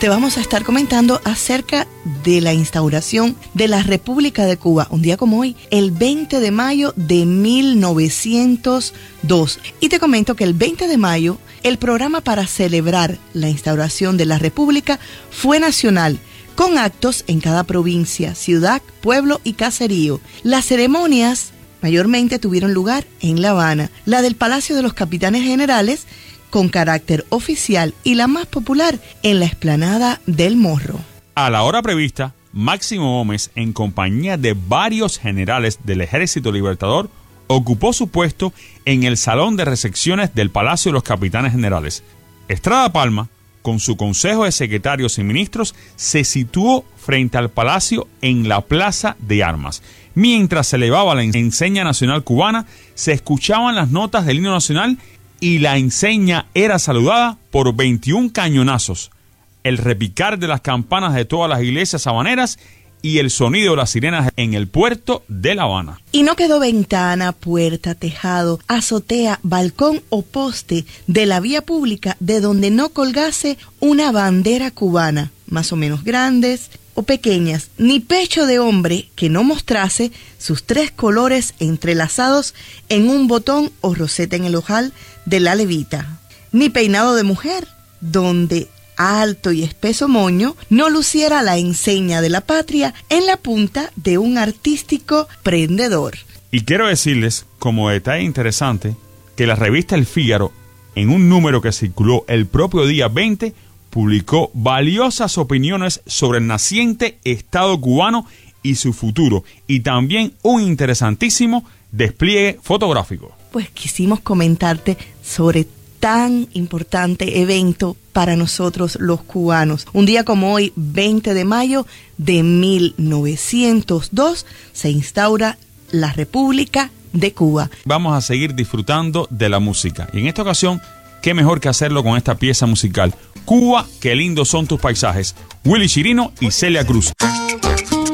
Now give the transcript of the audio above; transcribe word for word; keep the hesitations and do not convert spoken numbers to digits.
te vamos a estar comentando acerca de la instauración de la República de Cuba, un día como hoy, el veinte de mayo de mil novecientos dos. Y te comento que el veinte de mayo, el programa para celebrar la instauración de la República fue nacional, con actos en cada provincia, ciudad, pueblo y caserío. Las ceremonias mayormente tuvieron lugar en La Habana, la del Palacio de los Capitanes Generales, con carácter oficial, y la más popular en la explanada del Morro. A la hora prevista, Máximo Gómez, en compañía de varios generales del Ejército Libertador, ocupó su puesto en el salón de recepciones del Palacio de los Capitanes Generales. Estrada Palma, con su consejo de secretarios y ministros, se situó frente al palacio en la Plaza de Armas. Mientras se elevaba la enseña nacional cubana, se escuchaban las notas del himno nacional y la enseña era saludada por veintiún cañonazos, el repicar de las campanas de todas las iglesias habaneras y el sonido de las sirenas en el puerto de La Habana. Y no quedó ventana, puerta, tejado, azotea, balcón o poste de la vía pública de donde no colgase una bandera cubana, más o menos grandes o pequeñas, ni pecho de hombre que no mostrase sus tres colores entrelazados en un botón o roseta en el ojal de la levita, ni peinado de mujer, donde alto y espeso moño no luciera la enseña de la patria en la punta de un artístico prendedor. Y quiero decirles, como detalle interesante, que la revista El Fígaro, en un número que circuló el propio día veinte, publicó valiosas opiniones sobre el naciente Estado cubano y su futuro, y también un interesantísimo despliegue fotográfico. Pues quisimos comentarte sobre tan importante evento para nosotros los cubanos. Un día como hoy, veinte de mayo de mil novecientos dos, se instaura la República de Cuba. Vamos a seguir disfrutando de la música. Y en esta ocasión, qué mejor que hacerlo con esta pieza musical. Cuba, qué lindos son tus paisajes. Willy Chirino y Celia Cruz.